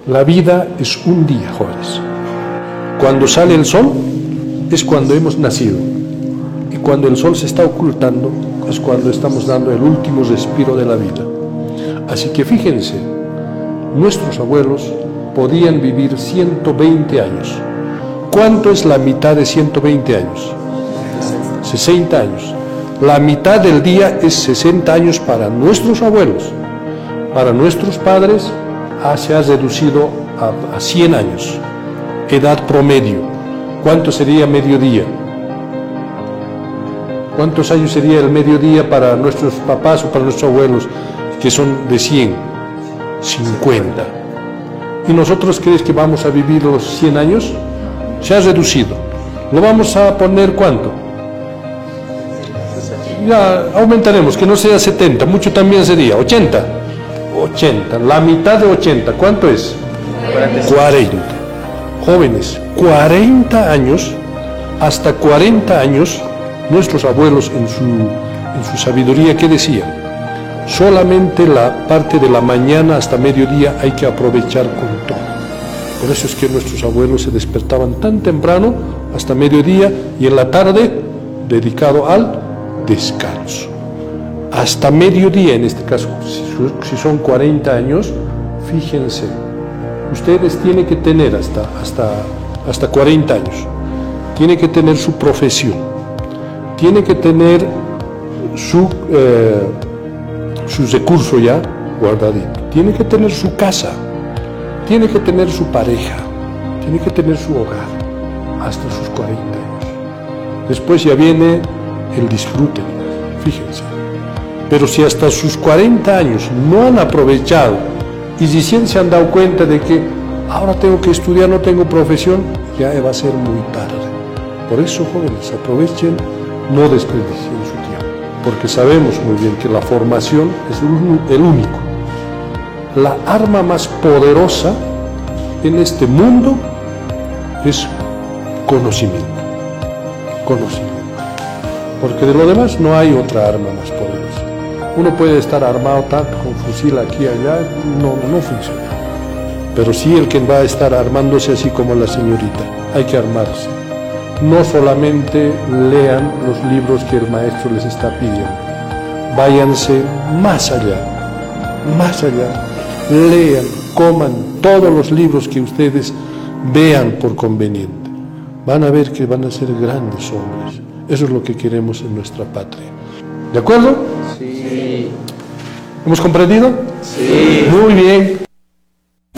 La vida es un día, jóvenes. Cuando sale el sol es cuando hemos nacido. Y cuando el sol se está ocultando es cuando estamos dando el último respiro de la vida. Así que fíjense, nuestros abuelos podían vivir 120 años. ¿Cuánto es la mitad de 120 años? 60 años. La mitad del día es 60 años para nuestros abuelos. Para nuestros padres se ha reducido a 100 años. Edad promedio. ¿Cuánto sería mediodía? ¿Cuántos años sería el mediodía para nuestros papás o para nuestros abuelos, que son de 100? 50. ¿Y nosotros crees que vamos a vivir los 100 años? Se ha reducido. ¿Lo vamos a poner cuánto? Ya aumentaremos, que no sea 70, mucho también sería 80. 80, la mitad de 80, ¿cuánto es? 40. Jóvenes, 40 años, hasta 40 años, nuestros abuelos en su sabiduría, ¿qué decían? Solamente la parte de la mañana hasta mediodía hay que aprovechar con todo. Por eso es que nuestros abuelos se despertaban tan temprano, hasta mediodía, y en la tarde, dedicado al descanso. Hasta mediodía, en este caso, si son 40 años, fíjense, ustedes tienen que tener hasta 40 años, tienen que tener su profesión, tienen que tener su recurso ya guardadito, tienen que tener su casa, tiene que tener su pareja, tiene que tener su hogar, hasta sus 40 años. Después ya viene el disfrute, fíjense. Pero si hasta sus 40 años no han aprovechado y recién se han dado cuenta de que ahora tengo que estudiar, no tengo profesión, ya va a ser muy tarde. Por eso, jóvenes, aprovechen, no desperdicien su tiempo, porque sabemos muy bien que la formación es el único. La arma más poderosa en este mundo es conocimiento. Conocimiento. Porque de lo demás no hay otra arma más poderosa. Uno puede estar armado tanto con fusil aquí y allá, no funciona. Pero sí el que va a estar armándose así como la señorita, hay que armarse. No solamente lean los libros que el maestro les está pidiendo, váyanse más allá, lean, coman todos los libros que ustedes vean por conveniente. Van a ver que van a ser grandes hombres. Eso es lo que queremos en nuestra patria. ¿De acuerdo? Sí. ¿Hemos comprendido? Sí. Muy bien.